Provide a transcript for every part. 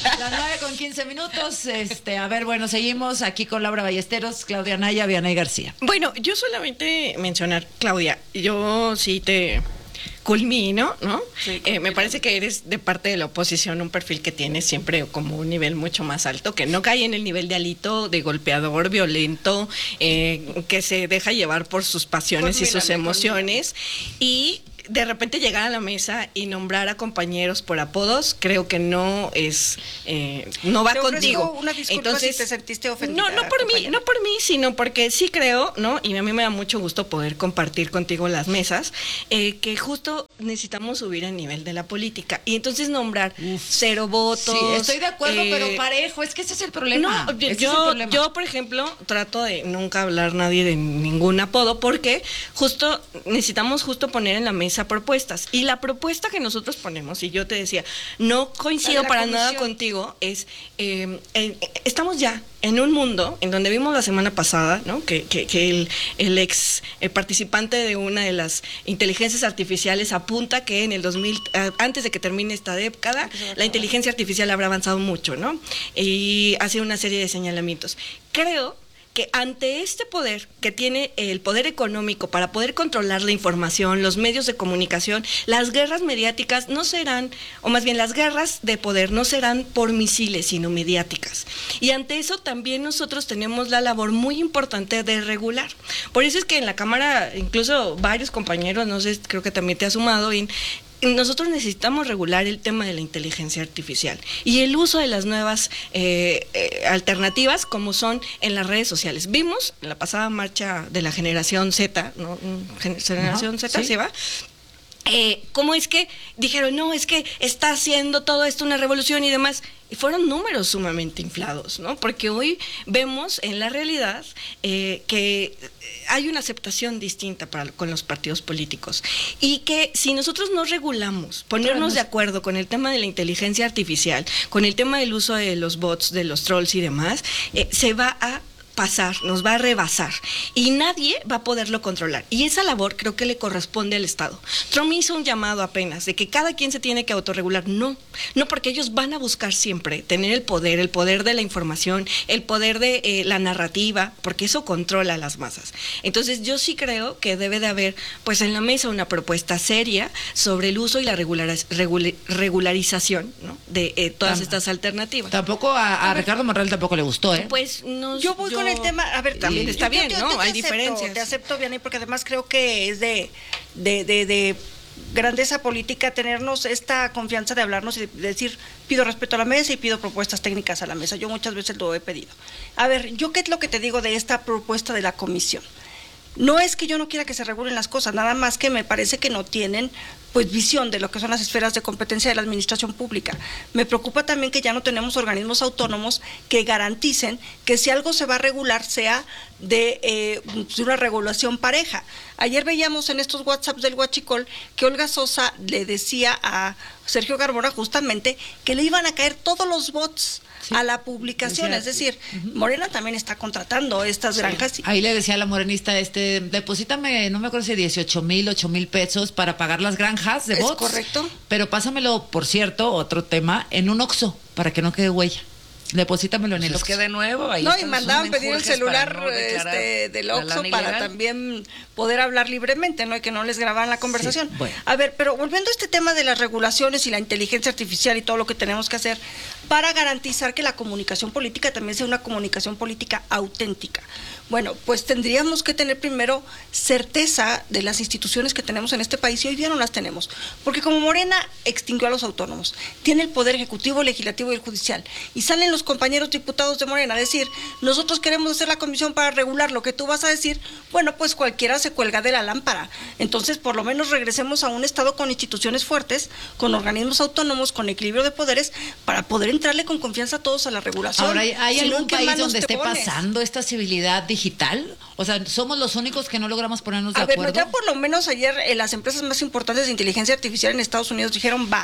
Las 9:15. A ver, bueno, seguimos aquí con Laura Ballesteros, Claudia Naya, Vianey García. Bueno, yo solamente mencionar, Claudia, yo sí te culmino, ¿no? Sí, me parece que eres de parte de la oposición un perfil que tiene siempre como un nivel mucho más alto, que no cae en el nivel de Alito, de golpeador, violento, que se deja llevar por sus pasiones y sus emociones, y de repente llegar a la mesa y nombrar a compañeros por apodos, creo que no es, no va contigo. Una disculpa. Entonces, si te sentiste ofendida. No por mí, sino porque sí creo, ¿no? Y a mí me da mucho gusto poder compartir contigo las mesas, que justo necesitamos subir el nivel de la política. Y entonces nombrar 0 votos. Sí, estoy de acuerdo, pero parejo, es que ese es el problema. No, yo, por ejemplo, trato de nunca hablar nadie de ningún apodo, porque justo necesitamos poner en la mesa propuestas, y la propuesta que nosotros ponemos, y yo te decía, no coincido para nada contigo, es estamos ya en un mundo en donde vimos la semana pasada, ¿no? que el ex participante de una de las inteligencias artificiales apunta que en el 2000, antes de que termine esta década, la inteligencia artificial habrá avanzado mucho, ¿no? Y hace una serie de señalamientos. Creo que ante este poder que tiene el poder económico para poder controlar la información, los medios de comunicación, las guerras mediáticas no serán, o más bien las guerras de poder no serán por misiles, sino mediáticas. Y ante eso también nosotros tenemos la labor muy importante de regular. Por eso es que en la Cámara, incluso varios compañeros, no sé, creo que también te has sumado, nosotros necesitamos regular el tema de la inteligencia artificial y el uso de las nuevas alternativas, como son en las redes sociales. Vimos en la pasada marcha de la generación Z, ¿no? Generación Z, ¿sí va? ¿Cómo es que dijeron, no, es que está haciendo todo esto una revolución y demás? Y fueron números sumamente inflados, ¿no? Porque hoy vemos en la realidad que hay una aceptación distinta con los partidos políticos, y que si nosotros no regulamos, ponernos de acuerdo con el tema de la inteligencia artificial, con el tema del uso de los bots, de los trolls y demás, se va a pasar, nos va a rebasar y nadie va a poderlo controlar, y esa labor creo que le corresponde al Estado. Trump hizo un llamado apenas de que cada quien se tiene que autorregular. No, porque ellos van a buscar siempre tener el poder de la información, el poder de la narrativa, porque eso controla a las masas. Entonces yo sí creo que debe de haber pues en la mesa una propuesta seria sobre el uso y la regularización, ¿no? De todas estas alternativas. Tampoco a Ricardo Monreal tampoco le gustó, ¿eh? Pues yo voy con el tema, a ver, también está bien, ¿no? Hay diferencias. Te acepto, Vianey, porque además creo que es de grandeza política tenernos esta confianza de hablarnos y de decir, pido respeto a la mesa y pido propuestas técnicas a la mesa. Yo muchas veces lo he pedido. A ver, ¿yo qué es lo que te digo de esta propuesta de la comisión? No es que yo no quiera que se regulen las cosas, nada más que me parece que no tienen pues visión de lo que son las esferas de competencia de la administración pública. Me preocupa también que ya no tenemos organismos autónomos que garanticen que si algo se va a regular sea de una regulación pareja. Ayer veíamos en estos WhatsApps del Huachicol que Olga Sosa le decía a Sergio Garmora justamente que le iban a caer todos los bots a la publicación, es decir, Morena también está contratando estas granjas. Ahí le decía a la morenista, deposítame, no me acuerdo si 18,000, 8,000 pesos para pagar las granjas de bots. Es correcto. Pero pásamelo, por cierto, otro tema, en un Oxxo, para que no quede huella. Deposítamelo en el Oxxo. Es que de nuevo ahí no, y mandaban pedir el celular del Oxxo para también poder hablar libremente, ¿no? Y que no les grabaran la conversación. Sí, bueno. A ver, pero volviendo a este tema de las regulaciones y la inteligencia artificial y todo lo que tenemos que hacer para garantizar que la comunicación política también sea una comunicación política auténtica. Bueno, pues tendríamos que tener primero certeza de las instituciones que tenemos en este país, y hoy día no las tenemos, porque como Morena extinguió a los autónomos, tiene el poder ejecutivo, legislativo y el judicial, y salen los compañeros diputados de Morena a decir, nosotros queremos hacer la comisión para regular lo que tú vas a decir. Bueno, pues cualquiera se cuelga de la lámpara. Entonces, por lo menos regresemos a un Estado con instituciones fuertes, con organismos autónomos, con equilibrio de poderes, para poder entrarle con confianza a todos a la regulación. Ahora, ¿hay Si no, algún ¿en qué país manos donde te esté pones? pasando esta civilidad digital? O sea, ¿somos los únicos que no logramos ponernos de acuerdo? A ver, ya por lo menos ayer las empresas más importantes de inteligencia artificial en Estados Unidos dijeron, va,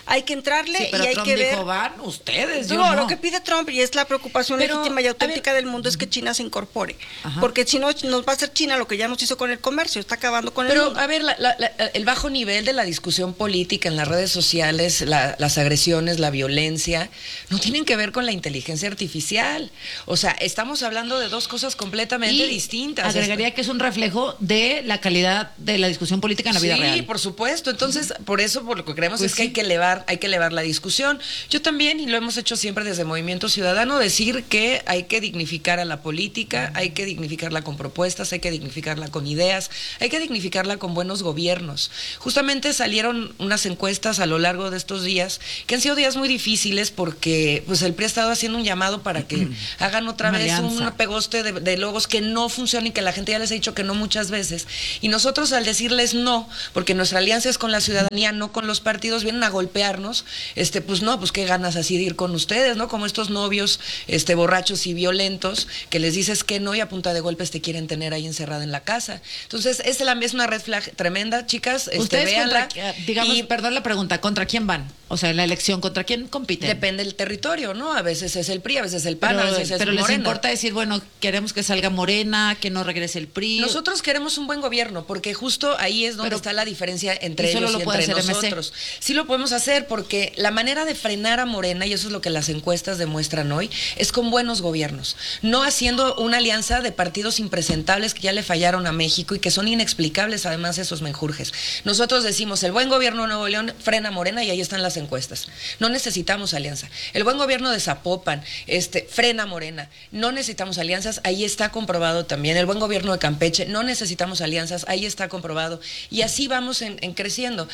Hay que entrarle Sí, pero y hay Trump que ver. dijo, van ustedes, yo No, no. lo que pide Trump, y es la preocupación Pero, legítima y a auténtica ver, del mundo, es que China se incorpore. Ajá. Porque si no, nos va a hacer China lo que ya nos hizo con el comercio, está acabando con el Pero, mundo. a ver, el bajo nivel de la discusión política en las redes sociales, las agresiones, la violencia, no tienen que ver con la inteligencia artificial. O sea, estamos hablando de dos cosas completamente Y distintas. agregaría que es un reflejo de la calidad de la discusión política en la vida Sí, real. por supuesto. Entonces, por eso, por lo que creemos Pues es que sí. hay que elevar la discusión. Yo también, y lo hemos hecho siempre desde Movimiento Ciudadano, decir que hay que dignificar a la política, hay que dignificarla con propuestas, hay que dignificarla con ideas, hay que dignificarla con buenos gobiernos. Justamente salieron unas encuestas a lo largo de estos días, que han sido días muy difíciles porque pues el PRI ha estado haciendo un llamado para que hagan otra Una vez alianza. un pegoste de logos que no funcionan y que la gente ya les ha dicho que no muchas veces. Y nosotros al decirles no, porque nuestra alianza es con la ciudadanía, no con los partidos, vienen a golpearnos, pues no, pues qué ganas así de ir con ustedes, ¿no? Como estos novios, borrachos y violentos, que les dices que no y a punta de golpes te quieren tener ahí encerrada en la casa. Entonces, es una red flag tremenda, chicas, Ustedes véanla. digamos, Y perdón la pregunta, ¿contra quién van? O sea, en la elección, ¿contra quién compiten? depende del territorio, ¿no? A veces es el PRI, a veces el PAN, Pero, a veces es pero les Morena. importa decir, bueno, queremos que salga Morena, que no regrese el PRI. Nosotros queremos un buen gobierno, porque justo ahí es donde Pero- está la diferencia entre y solo ellos lo y puede entre hacer MC. nosotros. Sí lo podemos hacer, porque la manera de frenar a Morena, y eso es lo que las encuestas demuestran hoy, es con buenos gobiernos, no haciendo una alianza de partidos impresentables que ya le fallaron a México y que son inexplicables además esos menjurjes. Nosotros decimos, el buen gobierno de Nuevo León frena a Morena y ahí están las encuestas. No necesitamos alianza. El buen gobierno de Zapopan, frena a Morena. No necesitamos alianzas, ahí está comprobado también. El buen gobierno de Campeche, no necesitamos alianzas, ahí está comprobado. Y así vamos en creciendo.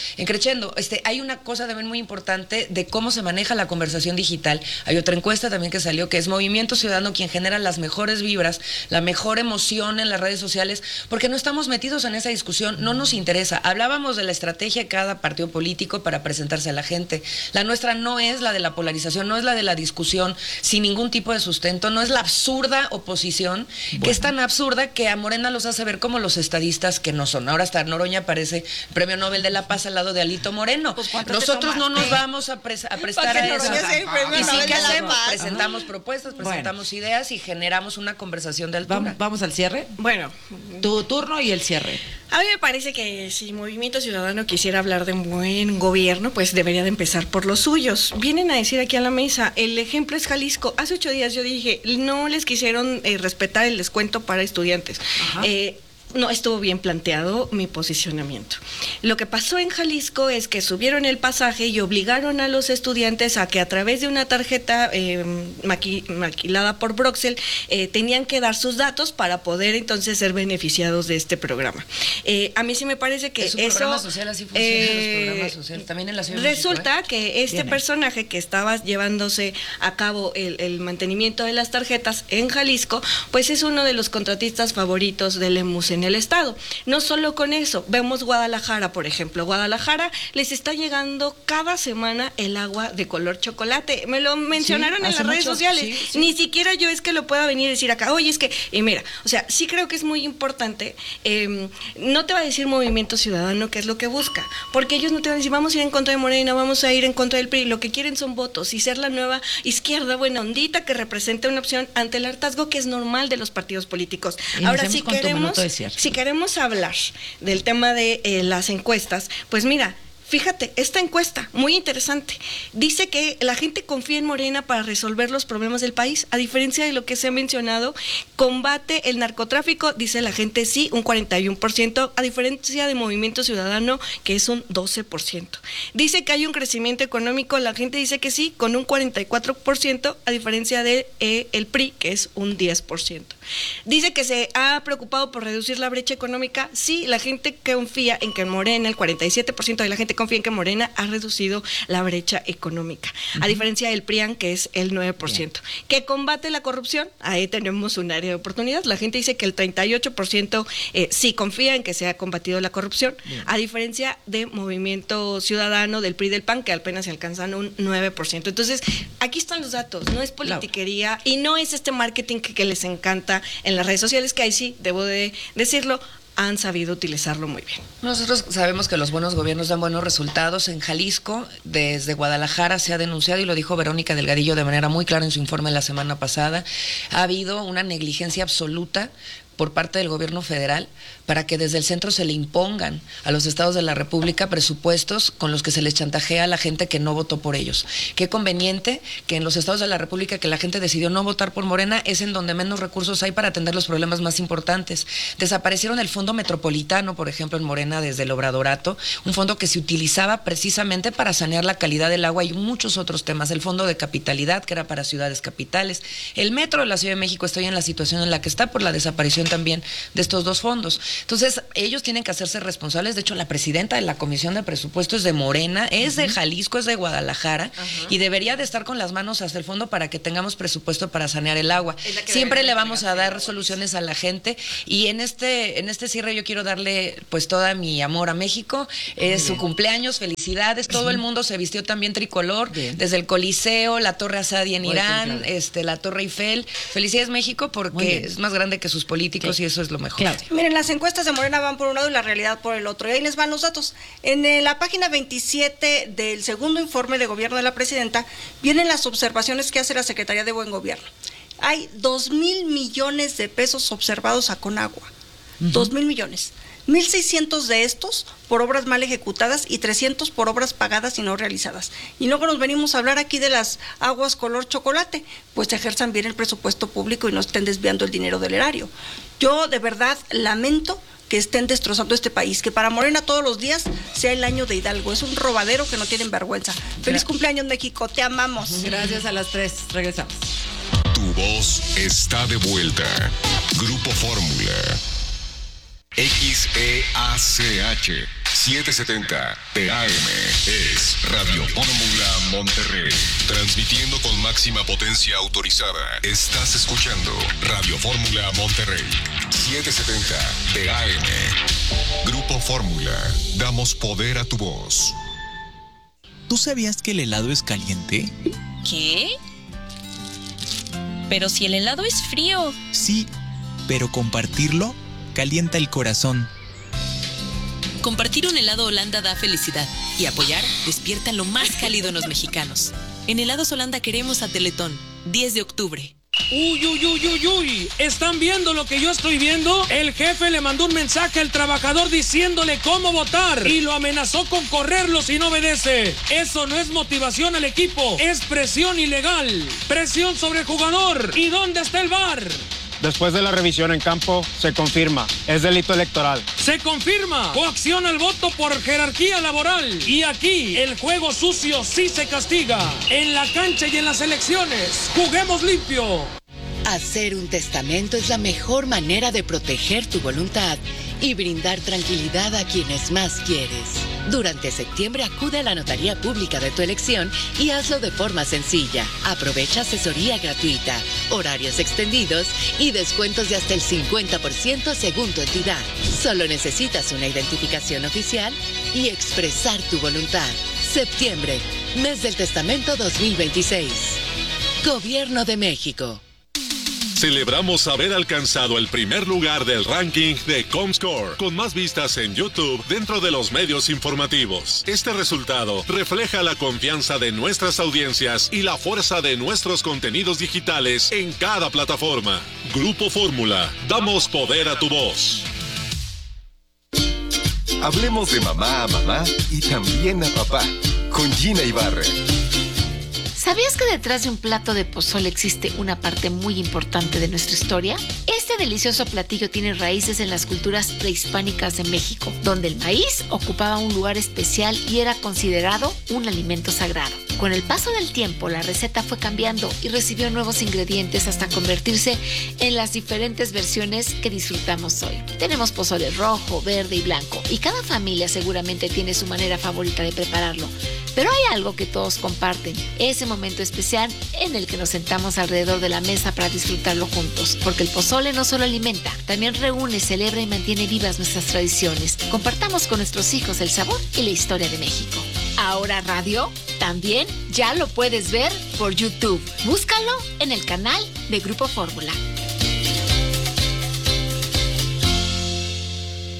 Hay una cosa también muy importante de cómo se maneja la conversación digital. Hay otra encuesta también que salió, que es Movimiento Ciudadano quien genera las mejores vibras, la mejor emoción en las redes sociales, porque no estamos metidos en esa discusión, no nos interesa. Hablábamos de la estrategia de cada partido político para presentarse a la gente. La nuestra no es la de la polarización, no es la de la discusión sin ningún tipo de sustento, no es la absurda oposición, que es tan absurda que a Morena los hace ver como los estadistas que no son. Ahora hasta Noroña parece Premio Nobel de la Paz al lado de Alito Moreno. Pues, ¿cuánto te Nosotros no tomaste? nos vamos a prestar Para a que eso. Noroña sea el Premio ¿Y sí Nobel qué de la hacemos? Paz? Presentamos propuestas, presentamos ideas y generamos una conversación de altura. Vamos al cierre. Bueno, Tu turno y el cierre. a mí me parece que si Movimiento Ciudadano quisiera hablar de un buen gobierno, pues debería de empezar por los suyos. Vienen a decir aquí a la mesa, el ejemplo es Jalisco. Hace 8 días yo dije, no les quisieron respetar el descuento para estudiantes. No estuvo bien planteado mi posicionamiento. Lo que pasó en Jalisco es que subieron el pasaje y obligaron a los estudiantes a que a través de una tarjeta maquilada por Broxel tenían que dar sus datos para poder entonces ser beneficiados de este programa. A mí sí me parece que Es un eso programa social, así funcionan los programas sociales, también en la Ciudad de México, resulta que este Viene. personaje que estaba llevándose a cabo el mantenimiento de las tarjetas en Jalisco, pues es uno de los contratistas favoritos de Lemus en el estado. No solo con eso, vemos Guadalajara, por ejemplo. Guadalajara les está llegando cada semana el agua de color chocolate. Me lo mencionaron en hace las redes mucho, sociales. sí. Ni siquiera yo es que lo pueda venir a decir acá, oye, es que, mira, o sea, sí creo que es muy importante, no te va a decir Movimiento Ciudadano qué es lo que busca, porque ellos no te van a decir, vamos a ir en contra de Morena, vamos a ir en contra del PRI, lo que quieren son votos y ser la nueva izquierda buena ondita que represente una opción ante el hartazgo que es normal de los partidos políticos. Ahora, Iniciamos con tu minuto de cierre. si queremos hablar del tema de las encuestas, pues mira, fíjate, esta encuesta, muy interesante, dice que la gente confía en Morena para resolver los problemas del país, a diferencia de lo que se ha mencionado, combate el narcotráfico, dice la gente sí, un 41%, a diferencia de Movimiento Ciudadano, que es un 12%. Dice que hay un crecimiento económico, la gente dice que sí, con un 44%, a diferencia de el PRI, que es un 10%. Dice que se ha preocupado por reducir la brecha económica, sí, la gente confía en que Morena, el 47% de la gente confía en que Morena ha reducido la brecha económica, a diferencia del PRIAN, que es el 9%. Bien. ¿Que combate la corrupción? Ahí tenemos un área de oportunidad. La gente dice que el 38% sí confía en que se ha combatido la corrupción, bien, a diferencia de Movimiento Ciudadano, del PRI, del PAN, que apenas se alcanzan un 9%. Entonces, aquí están los datos, no es politiquería, Laura, y no es este marketing que les encanta en las redes sociales, que ahí sí, debo de decirlo, han sabido utilizarlo muy bien. Nosotros sabemos que los buenos gobiernos dan buenos resultados. En Jalisco, desde Guadalajara, se ha denunciado, y lo dijo Verónica Delgadillo de manera muy clara en su informe la semana pasada, ha habido una negligencia absoluta por parte del gobierno federal para que desde el centro se le impongan a los estados de la República presupuestos con los que se les chantajea a la gente que no votó por ellos. Qué conveniente que en los estados de la República que la gente decidió no votar por Morena es en donde menos recursos hay para atender los problemas más importantes. Desaparecieron el Fondo Metropolitano, por ejemplo, en Morena desde el Obradorato, un fondo que se utilizaba precisamente para sanear la calidad del agua y muchos otros temas. El Fondo de Capitalidad, que era para ciudades capitales. El Metro de la Ciudad de México está hoy en la situación en la que está por la desaparición también de estos dos fondos. Entonces, ellos tienen que hacerse responsables. De hecho, la presidenta de la Comisión de Presupuestos es de Morena, es de Jalisco, es de Guadalajara, y debería de estar con las manos hasta el fondo para que tengamos presupuesto para sanear el agua. Siempre le vamos a dar soluciones a la gente, y en este cierre yo quiero darle pues toda mi amor a México. Es su cumpleaños, felicidades. Todo el mundo se vistió también tricolor, desde el Coliseo, la Torre Asadi en Irán, la Torre Eiffel. Felicidades, México, porque es más grande que sus políticos. Y eso es lo mejor. Claro. Miren, las encuestas de Morena van por un lado y la realidad por el otro. Y ahí les van los datos. En la página 27 del segundo informe de gobierno de la presidenta vienen las observaciones que hace la Secretaría de Buen Gobierno. Hay 2,000 millones de pesos observados a Conagua. 2,000 millones. 1,600 de estos por obras mal ejecutadas y 300 por obras pagadas y no realizadas. Y luego nos venimos a hablar aquí de las aguas color chocolate, pues ejerzan bien el presupuesto público y no estén desviando el dinero del erario. Yo de verdad lamento que estén destrozando este país, que para Morena todos los días sea el año de Hidalgo. Es un robadero que no tienen vergüenza. Feliz cumpleaños, México, te amamos. Gracias a las 3, regresamos. Tu voz está de vuelta. Grupo Fórmula. XEACH 770 TAM es Radio Fórmula Monterrey. Transmitiendo con máxima potencia autorizada. Estás escuchando Radio Fórmula Monterrey 770 TAM. Grupo Fórmula. Damos poder a tu voz. ¿Tú sabías que el helado es caliente? ¿Qué? Pero si el helado es frío. Sí, pero compartirlo calienta el corazón. Compartir un helado Holanda da felicidad y apoyar despierta lo más cálido en los mexicanos. En Helados Holanda queremos a Teletón, 10 de octubre. ¡Uy, uy, uy, uy, uy! ¿Están viendo lo que yo estoy viendo? El jefe le mandó un mensaje al trabajador diciéndole cómo votar y lo amenazó con correrlo si no obedece. Eso no es motivación al equipo, es presión ilegal. Presión sobre el jugador. ¿Y dónde está el VAR? Después de la revisión en campo, se confirma. Es delito electoral. ¡Se confirma! Coacción al voto por jerarquía laboral. Y aquí, el juego sucio sí se castiga. En la cancha y en las elecciones. ¡Juguemos limpio! Hacer un testamento es la mejor manera de proteger tu voluntad y brindar tranquilidad a quienes más quieres. Durante septiembre acude a la notaría pública de tu elección y hazlo de forma sencilla. Aprovecha asesoría gratuita, horarios extendidos y descuentos de hasta el 50% según tu entidad. Solo necesitas una identificación oficial y expresar tu voluntad. Septiembre, mes del testamento 2026. Gobierno de México. Celebramos haber alcanzado el primer lugar del ranking de Comscore, con más vistas en YouTube dentro de los medios informativos. Este resultado refleja la confianza de nuestras audiencias y la fuerza de nuestros contenidos digitales en cada plataforma. Grupo Fórmula, damos poder a tu voz. Hablemos de mamá a mamá y también a papá, con Gina Ibarra. ¿Sabías que detrás de un plato de pozole existe una parte muy importante de nuestra historia? Este delicioso platillo tiene raíces en las culturas prehispánicas de México, donde el maíz ocupaba un lugar especial y era considerado un alimento sagrado. Con el paso del tiempo, la receta fue cambiando y recibió nuevos ingredientes hasta convertirse en las diferentes versiones que disfrutamos hoy. Tenemos pozole rojo, verde y blanco, y cada familia seguramente tiene su manera favorita de prepararlo. Pero hay algo que todos comparten, ese momento especial en el que nos sentamos alrededor de la mesa para disfrutarlo juntos. Porque el pozole no solo alimenta, también reúne, celebra y mantiene vivas nuestras tradiciones. Compartamos con nuestros hijos el sabor y la historia de México. Ahora Radio también ya lo puedes ver por YouTube. Búscalo en el canal de Grupo Fórmula.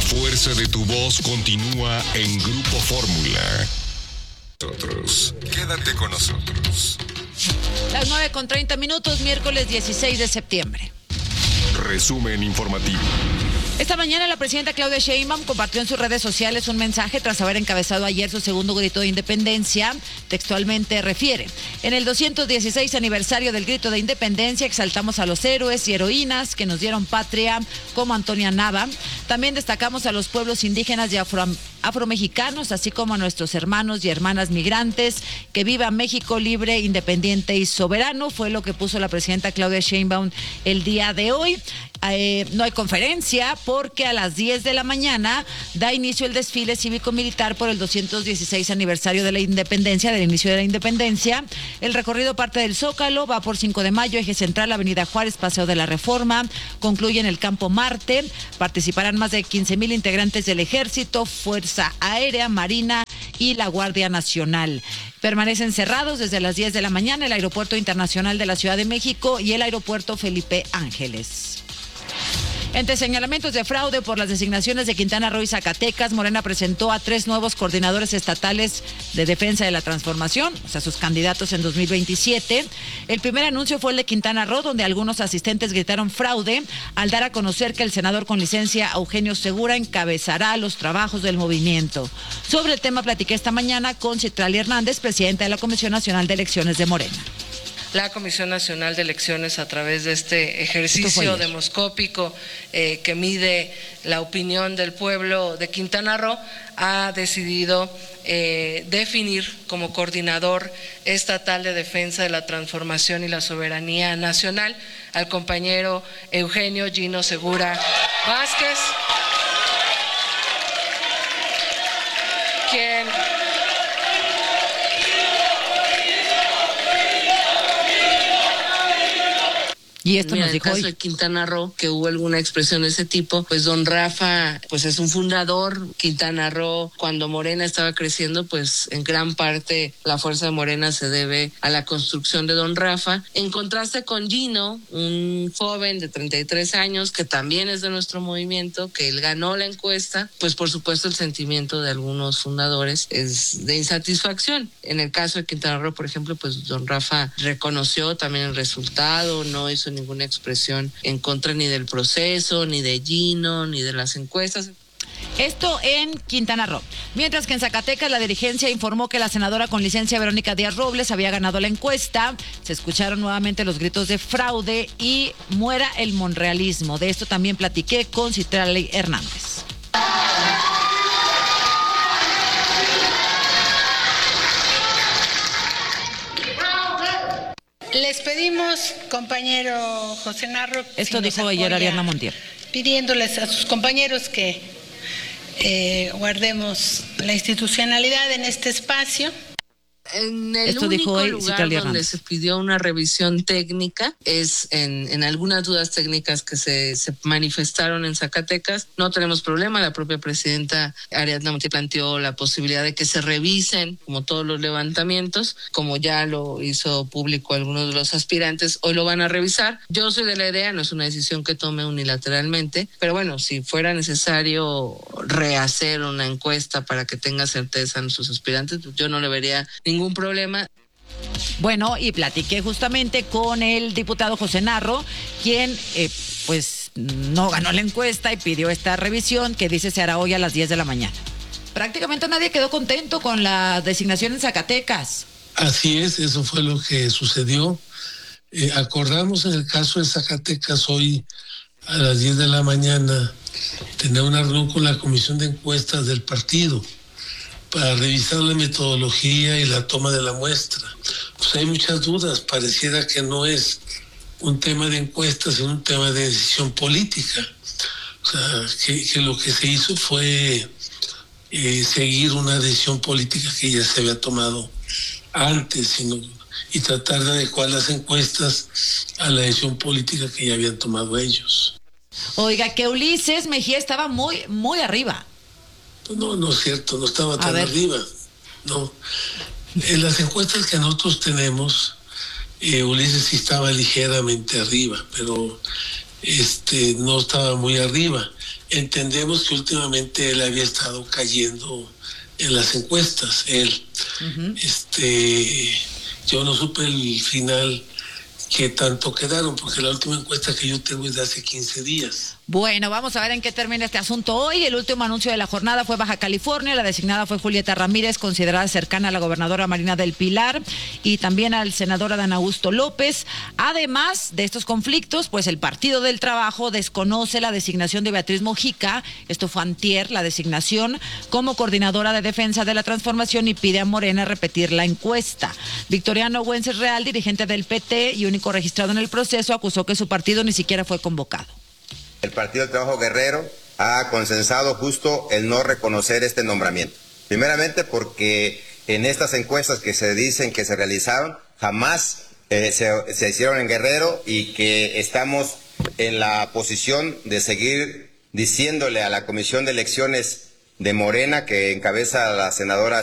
fuerza de tu voz continúa en Grupo Fórmula. Quédate con nosotros. Las 9:30, miércoles 16 de septiembre. Resumen informativo. Esta mañana la presidenta Claudia Sheinbaum compartió en sus redes sociales un mensaje tras haber encabezado ayer su segundo grito de independencia. Textualmente refiere: en el 216 aniversario del grito de independencia exaltamos a los héroes y heroínas que nos dieron patria, como Antonia Nava. También destacamos a los pueblos indígenas y afromexicanos, así como a nuestros hermanos y hermanas migrantes. Que viva México libre, independiente y soberano, fue lo que puso la presidenta Claudia Sheinbaum el día de hoy. No hay conferencia porque a las 10 de la mañana da inicio el desfile cívico-militar por el 216 aniversario de la independencia, del inicio de la independencia. El recorrido parte del Zócalo, va por 5 de Mayo, Eje Central, Avenida Juárez, Paseo de la Reforma, concluye en el Campo Marte. Participarán más de 15,000 integrantes del Ejército, Fuerza Aérea, Marina y la Guardia Nacional. Permanecen cerrados desde las 10 de la mañana el Aeropuerto Internacional de la Ciudad de México y el Aeropuerto Felipe Ángeles. Entre señalamientos de fraude por las designaciones de Quintana Roo y Zacatecas, Morena presentó a 3 nuevos coordinadores estatales de defensa de la transformación, o sea, sus candidatos en 2027. El primer anuncio fue el de Quintana Roo, donde algunos asistentes gritaron fraude al dar a conocer que el senador con licencia Eugenio Segura encabezará los trabajos del movimiento. Sobre el tema platiqué esta mañana con Citlali Hernández, presidenta de la Comisión Nacional de Elecciones de Morena. La Comisión Nacional de Elecciones, a través de este ejercicio demoscópico que mide la opinión del pueblo de Quintana Roo, ha decidido definir como coordinador estatal de defensa de la transformación y la soberanía nacional al compañero Eugenio Gino Segura Vázquez, quien Y esto nos dijo hoy. En el caso de Quintana Roo, que hubo alguna expresión de ese tipo, pues don Rafa, pues es un fundador. Quintana Roo, cuando Morena estaba creciendo, pues en gran parte la fuerza de Morena se debe a la construcción de don Rafa. En contraste con Gino, un joven de 33 años, que también es de nuestro movimiento, que él ganó la encuesta, pues por supuesto el sentimiento de algunos fundadores es de insatisfacción. En el caso de Quintana Roo, por ejemplo, pues don Rafa reconoció también el resultado, no hizo ninguna expresión en contra ni del proceso, ni de Gino, ni de las encuestas. Esto en Quintana Roo. Mientras que en Zacatecas la dirigencia informó que la senadora con licencia Verónica Díaz Robles había ganado la encuesta. Se escucharon nuevamente los gritos de fraude y muera el monrealismo. De esto también platiqué con Citlali Hernández. Les pedimos, compañero José Narro, esto si dijo ayer Ariadna Montiel, pidiéndoles a sus compañeros que guardemos la institucionalidad en este espacio. En el único lugar donde se pidió una revisión técnica es en algunas dudas técnicas que se manifestaron en Zacatecas. No tenemos problema, la propia presidenta Ariadna Montiel planteó la posibilidad de que se revisen, como todos los levantamientos, como ya lo hizo público algunos de los aspirantes, hoy lo van a revisar. Yo soy de la idea, no es una decisión que tome unilateralmente, pero bueno, si fuera necesario rehacer una encuesta para que tenga certeza en sus aspirantes, yo no le vería ningún problema. Bueno, y platiqué justamente con el diputado José Narro, quien pues no ganó la encuesta y pidió esta revisión que dice se hará hoy a las 10 de la mañana. Prácticamente nadie quedó contento con la designación en Zacatecas. Así es, eso fue lo que sucedió. Acordamos en el caso de Zacatecas hoy a las 10 de la mañana tener una reunión con la Comisión de Encuestas del partido para revisar la metodología y la toma de la muestra. Pues hay muchas dudas, pareciera que no es un tema de encuestas, sino un tema de decisión política. O sea, que lo que se hizo fue seguir una decisión política que ya se había tomado antes, y tratar de adecuar las encuestas a la decisión política que ya habían tomado ellos. Oiga, que Ulises Mejía estaba muy, muy arriba. No, no es cierto, no estaba tan arriba. No. En las encuestas que nosotros tenemos, Ulises sí estaba ligeramente arriba, pero no estaba muy arriba. entendemos que últimamente él había estado cayendo en las encuestas, él. Yo no supe el final qué tanto quedaron, porque la última encuesta que yo tengo es de hace 15 días. Bueno, vamos a ver en qué termina este asunto hoy. El último anuncio de la jornada fue Baja California. La designada fue Julieta Ramírez, considerada cercana a la gobernadora Marina del Pilar y también al senador Adán Augusto López. Además de estos conflictos, pues el Partido del Trabajo desconoce la designación de Beatriz Mojica, esto fue antier, la designación como coordinadora de defensa de la transformación, y pide a Morena repetir la encuesta. Victoriano Güences Real, dirigente del PT y único registrado en el proceso, acusó que su partido ni siquiera fue convocado. El Partido del Trabajo Guerrero ha consensado justo el no reconocer este nombramiento. Primeramente porque en estas encuestas que se dicen que se realizaron, jamás se hicieron en Guerrero, y que estamos en la posición de seguir diciéndole a la Comisión de Elecciones de Morena, que encabeza la senadora